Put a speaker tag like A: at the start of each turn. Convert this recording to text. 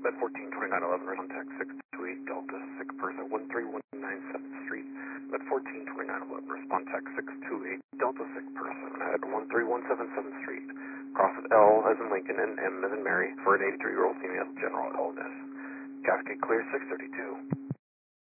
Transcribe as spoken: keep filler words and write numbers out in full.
A: Med fourteen twenty-nine eleven, contact six two eight Delta, sick person one three one nine seventh Street. Med fourteen twenty-nine eleven, respond text six two eight Delta, sick person at one three one seven seventh Street. Cross with L as in Lincoln and M as in Mary for an eighty-three-year-old female, general illness. Cascade clear six thirty-two.